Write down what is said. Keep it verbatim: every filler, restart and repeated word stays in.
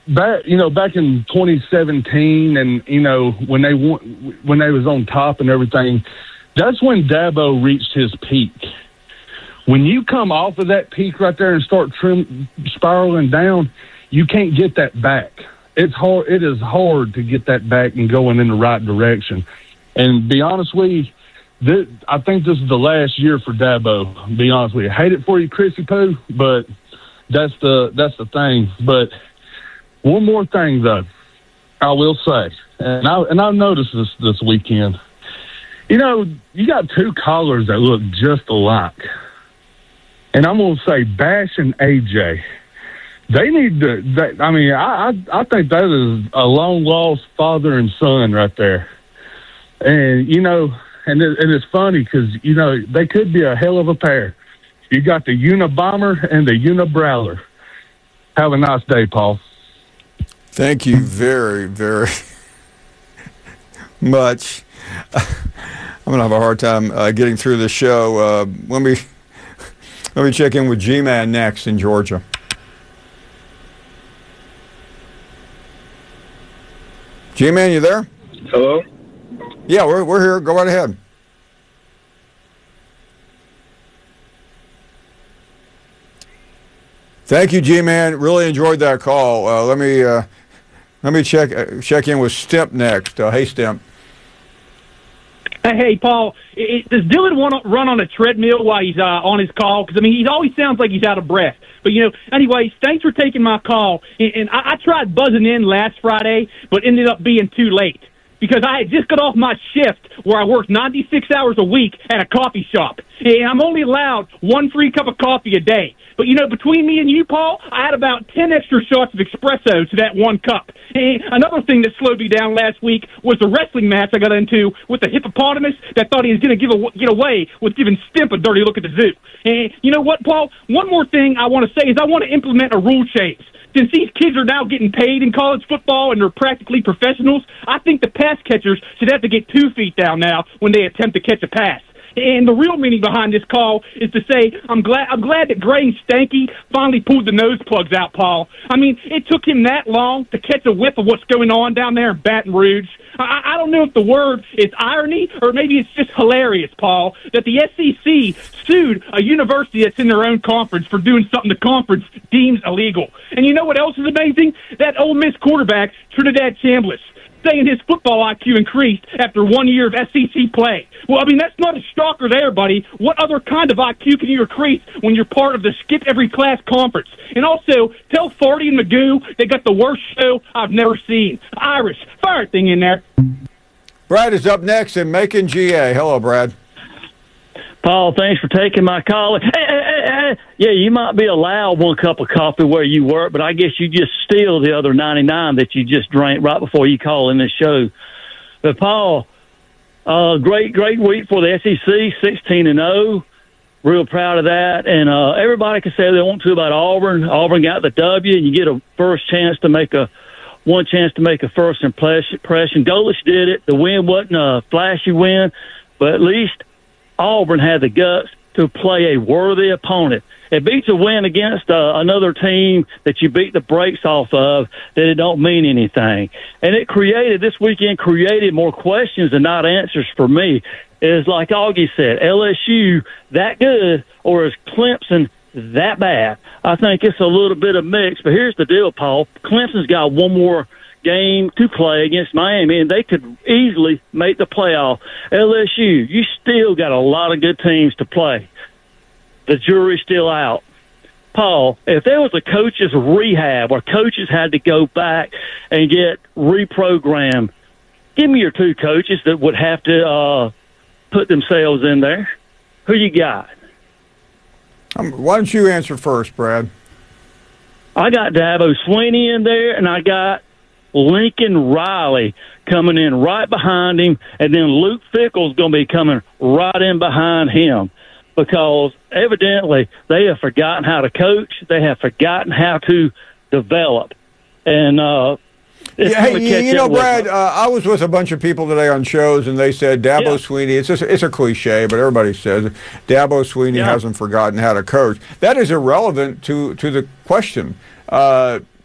back, you know, back in twenty seventeen, and you know when they won, when they was on top and everything, that's when Dabo reached his peak. When you come off of that peak right there and start trim, spiraling down, you can't get that back. It's hard. It is hard to get that back and going in the right direction. And be honest with you, this, I think this is the last year for Dabo. Be honest with you, I hate it for you, Chrissy Poo, but that's the that's the thing. But one more thing, though, I will say, and I and I noticed this this weekend. You know, you got two callers that look just alike. And I'm going to say Bash and A J. They need to, they, I mean, I, I I think that is a long-lost father and son right there. And, you know, and, it, and it's funny because, you know, they could be a hell of a pair. You got the Unabomber and the Unibrawler. Have a nice day, Paul. Thank you very, very much. I'm going to have a hard time uh, getting through the show. Uh, let me... Let me check in with G-Man next in Georgia. G-Man, you there? Hello? Yeah, we're we're here. Go right ahead. Thank you, G-Man. Really enjoyed that call. Uh, let me uh, let me check uh, check in with Stimp next. Uh, hey, Stimp. Hey, Paul, it, does Dylan want to run on a treadmill while he's uh, on his call? Because, I mean, he always sounds like he's out of breath. But, you know, anyways, thanks for taking my call. And, and I, I tried buzzing in last Friday, but ended up being too late because I had just got off my shift where I worked ninety-six hours a week at a coffee shop. And I'm only allowed one free cup of coffee a day. But, you know, between me and you, Paul, I had about ten extra shots of espresso to that one cup. And another thing that slowed me down last week was the wrestling match I got into with the hippopotamus that thought he was going to give a, get away with giving Stimp a dirty look at the zoo. And you know what, Paul? One more thing I want to say is I want to implement a rule change. Since these kids are now getting paid in college football and they're practically professionals, I think the pass catchers should have to get two feet down now when they attempt to catch a pass. And the real meaning behind this call is to say I'm glad I'm glad that Gray and Stanky finally pulled the nose plugs out, Paul. I mean, it took him that long to catch a whiff of what's going on down there in Baton Rouge. I, I don't know if the word is irony or maybe it's just hilarious, Paul, that the S E C sued a university that's in their own conference for doing something the conference deems illegal. And you know what else is amazing? That Ole Miss quarterback, Trinidad Chambliss, saying his football I Q increased after one year of S E C play. Well, I mean, that's not a shocker there, buddy. What other kind of I Q can you increase when you're part of the skip every class conference? And also, tell Farty and Magoo they got the worst show I've never seen. Irish, fire thing in there. Brad is up next in Macon, G A. Hello, Brad. Paul, thanks for taking my call. Hey, hey, hey, hey. Yeah, you might be allowed one cup of coffee where you work, but I guess you just steal the other ninety-nine that you just drank right before you call in this show. But, Paul, uh, great, great week for the S E C, sixteen and oh. Real proud of that. And uh, everybody can say they want to about Auburn. Auburn got the W, and you get a first chance to make a one chance to make a first impression. Golich did it. The win wasn't a flashy win, but at least Auburn had the guts to play a worthy opponent. It beats a win against uh, another team that you beat the brakes off of, that it don't mean anything. And it created, this weekend created more questions than not answers for me. It's like Augie said, L S U that good or is Clemson that bad? I think it's a little bit of mix, but here's the deal, Paul. Clemson's got one more game to play against Miami, and they could easily make the playoff. L S U, you still got a lot of good teams to play. The jury's still out. Paul, if there was a coach's rehab or coaches had to go back and get reprogrammed, give me your two coaches that would have to uh, put themselves in there. Who you got? Um, why don't you answer first, Brad? I got Dabo Swinney in there, and I got Lincoln Riley coming in right behind him, and then Luke Fickell's going to be coming right in behind him because evidently they have forgotten how to coach. They have forgotten how to develop. And uh, yeah, hey, you, you know, Brad, uh, I was with a bunch of people today on shows, and they said Dabo yeah. Swinney, it's, just, it's a cliche, but everybody says it, Dabo Swinney yeah. hasn't forgotten how to coach. That is irrelevant to, to the question. Uh,